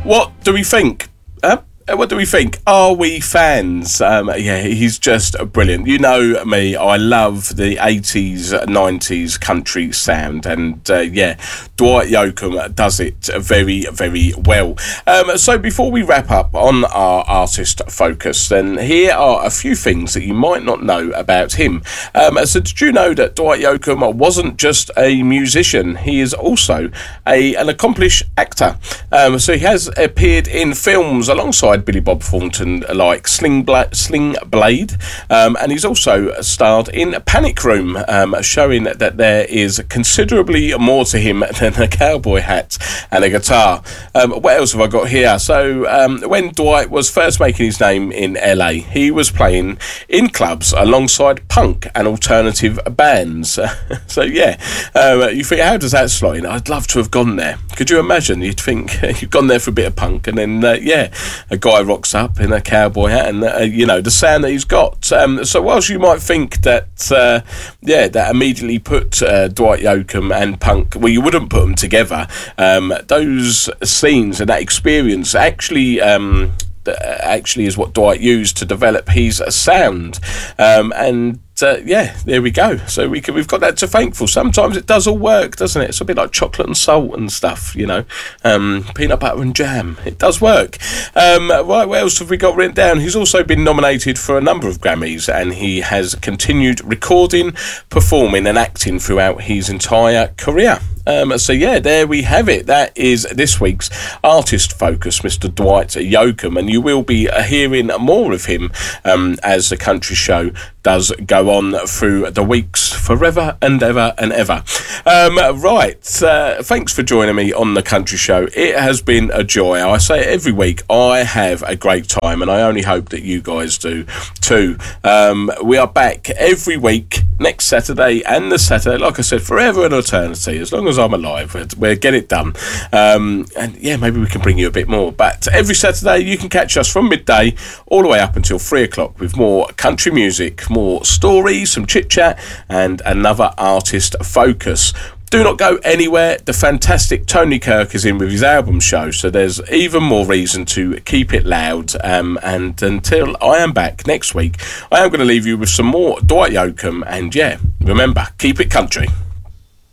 What do we think? What do we think? Are we fans? Yeah, he's just brilliant. You know me, I love the 80s, 90s country sound, and yeah, Dwight Yoakam does it very, very well. So before we wrap up on our artist focus, then here are a few things that you might not know about him. So did you know that Dwight Yoakam wasn't just a musician? He is also an accomplished actor. So he has appeared in films alongside Billy Bob Thornton like Sling Blade, and he's also starred in Panic Room, showing that there is considerably more to him than a cowboy hat and a guitar. What else have I got here? So when Dwight was first making his name in LA, he was playing in clubs alongside punk and alternative bands. So yeah, you think, how does that slot in? I'd love to have gone there. Could you imagine? You'd think you've gone there for a bit of punk, and then yeah, a guy rocks up in a cowboy hat, and you know the sound that he's got. So whilst you might think that yeah, that immediately put Dwight Yoakam and punk, well, you wouldn't put them together. Those scenes and that experience actually is what Dwight used to develop his sound, and yeah, there we go. So we've got that to thank for. Sometimes it does all work, doesn't it? It's a bit like chocolate and salt and stuff, you know, peanut butter and jam. It does work. Right, what else have we got written down? He's also been nominated for a number of Grammys, and he has continued recording, performing and acting throughout his entire career. So yeah, there we have it. That is this week's artist focus, Mr. Dwight Yoakam, and you will be hearing more of him as the country show does go on through the weeks forever and ever and ever. Right, thanks for joining me on the country show. It has been a joy. I say it every week, I have a great time, and I only hope that you guys do too. We are back every week, next Saturday and the Saturday, like I said, forever and eternity, as long as I'm alive, we'll get it done. And yeah, maybe we can bring you a bit more, but every Saturday you can catch us from midday all the way up until 3 o'clock with more country music, more stories, some chit chat, and another artist focus. Do not go anywhere. The fantastic Tony Kirk is in with his album show, so there's even more reason to keep it loud. And until I am back next week, I am going to leave you with some more Dwight Yoakam, and yeah, remember, keep it country.